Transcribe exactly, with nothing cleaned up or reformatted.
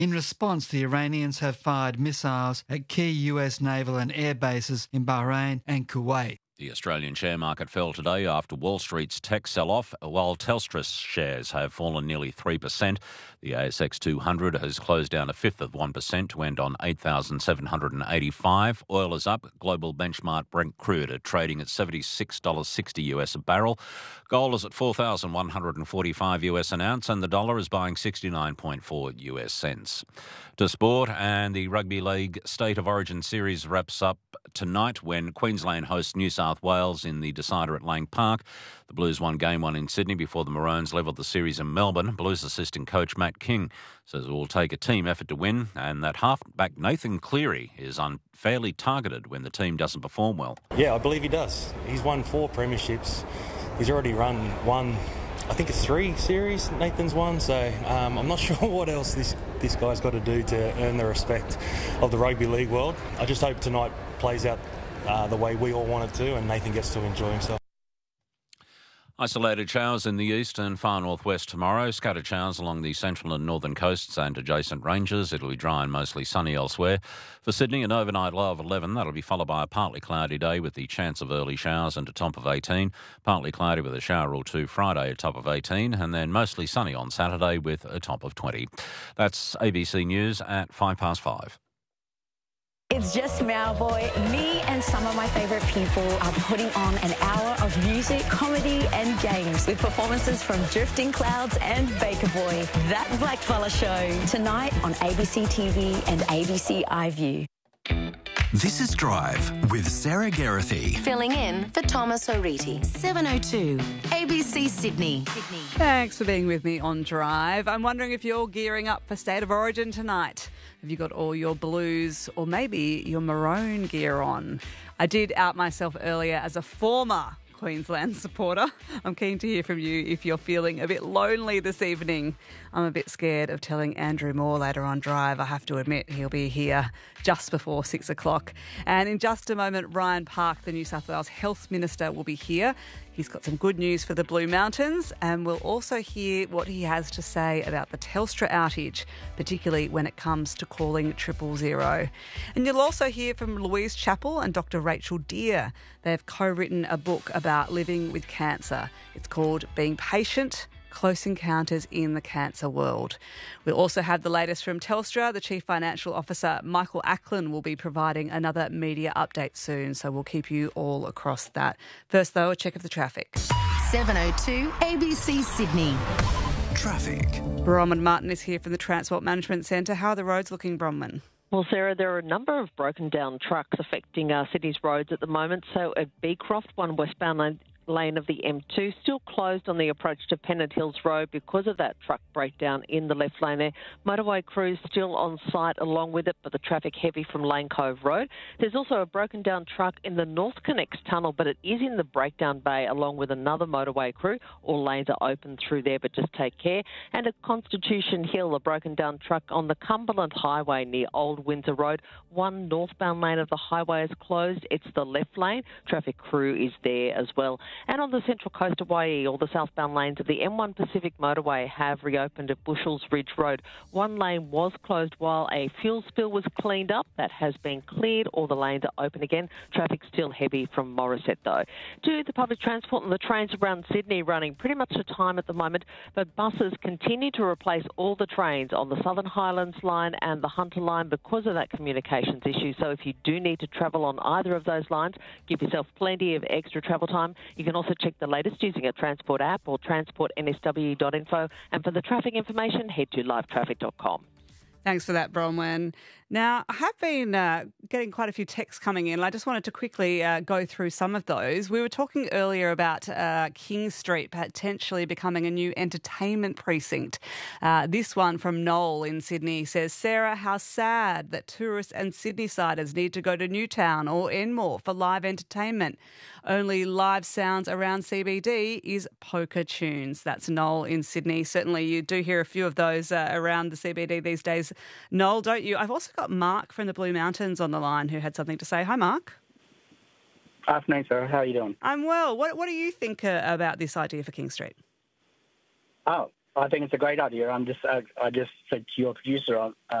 In response, the Iranians have fired missiles at key U S naval and air bases in Bahrain and Kuwait. The Australian share market fell today after Wall Street's tech sell-off, while Telstra's shares have fallen nearly three percent. The A S X two hundred has closed down a fifth of one percent to end on eight thousand seven hundred eighty-five. Oil is up. Global benchmark Brent crude are trading at seventy-six dollars sixty U S a barrel. Gold is at four thousand one hundred forty-five U S an ounce, and the dollar is buying sixty-nine point four U S cents. To sport, and the Rugby League State of Origin series wraps up tonight when Queensland hosts New South Wales in the decider at Lang Park. The Blues won game one in Sydney before the Maroons levelled the series in Melbourne. Blues assistant coach Matt King says it will take a team effort to win, and that halfback Nathan Cleary is unfairly targeted when the team doesn't perform well. Yeah, I believe he does. He's won four premierships. He's already run one, I think it's three series Nathan's won, so um, I'm not sure what else this, this guy's got to do to earn the respect of the rugby league world. I just hope tonight plays out uh, the way we all want it to, and Nathan gets to enjoy himself. Isolated showers in the east and far northwest tomorrow. Scattered showers along the central and northern coasts and adjacent ranges. It'll be dry and mostly sunny elsewhere. For Sydney, an overnight low of eleven. That'll be followed by a partly cloudy day with the chance of early showers and a top of eighteen. Partly cloudy with a shower or two Friday, a top of eighteen. And then mostly sunny on Saturday with a top of twenty. That's A B C News at five past five. It's just Mauboy. Me and some of my favourite people are putting on an hour of music, comedy and games with performances from Drifting Clouds and Baker Boy. That Blackfella Show tonight on A B C T V and A B C iView. This is Drive with Sarah Geraghty. Filling in for Thomas O'Reilly. seven oh two A B C Sydney. Sydney. Thanks for being with me on Drive. I'm wondering if you're gearing up for State of Origin tonight. Have you got all your blues or maybe your maroon gear on? I did out myself earlier as a former Queensland supporter. I'm keen to hear from you if you're feeling a bit lonely this evening. I'm a bit scared of telling Andrew Moore later on Drive. I have to admit he'll be here just before six o'clock. And in just a moment, Ryan Park, the New South Wales Health Minister, will be here. He's got some good news for the Blue Mountains, and we'll also hear what he has to say about the Telstra outage, particularly when it comes to calling triple zero. And you'll also hear from Louise Chappell and Doctor Rachel Deer. They've co-written a book about living with cancer. It's called Being Patient, Close Encounters in the Cancer World. We'll also have the latest from Telstra. The Chief Financial Officer, Michael Ackland, will be providing another media update soon, so we'll keep you all across that. First, though, a check of the traffic. seven oh two A B C Sydney. Traffic. Bronwyn Martin is here from the Transport Management Centre. How are the roads looking, Bronwyn? Well, Sarah, there are a number of broken down trucks affecting uh, Sydney's roads at the moment. So at Beecroft, one westbound lane, lane of the M two, still closed on the approach to Pennant Hills Road because of that truck breakdown in the left lane there. Motorway crews still on site along with it, but the traffic heavy from Lane Cove Road. There's also a broken down truck in the North Connects tunnel, but it is in the breakdown bay along with another motorway crew. All lanes are open through there, but just take care. And at Constitution Hill, a broken down truck on the Cumberland Highway near Old Windsor Road. One northbound lane of the highway is closed. It's the left lane. Traffic crew is there as well. And on the Central Coast of Y E, all the southbound lanes of the M one Pacific motorway have reopened at Bushels Ridge Road. One lane was closed while a fuel spill was cleaned up. That has been cleared. All the lanes are open again. Traffic still heavy from Morisset, though. To the public transport and the trains around Sydney running pretty much to time at the moment, but buses continue to replace all the trains on the Southern Highlands line and the Hunter line because of that communications issue. So if you do need to travel on either of those lines, give yourself plenty of extra travel time. You can also check the latest using a Transport app or transport n s w dot info. And for the traffic information, head to live traffic dot com. Thanks for that, Bronwyn. Now, I have been uh, getting quite a few texts coming in. I just wanted to quickly uh, go through some of those. We were talking earlier about uh, King Street potentially becoming a new entertainment precinct. Uh, this one from Noel in Sydney says, Sarah, how sad that tourists and Sydney-siders need to go to Newtown or Enmore for live entertainment. Only live sounds around C B D is poker tunes. That's Noel in Sydney. Certainly you do hear a few of those uh, around the C B D these days. Noel, don't you? I've also got Mark from the Blue Mountains on the line who had something to say. Hi, Mark. Afternoon, Sarah. How are you doing? I'm well. What What do you think uh, about this idea for King Street? Oh, I think it's a great idea. I'm just, uh, I just said to your producer, uh,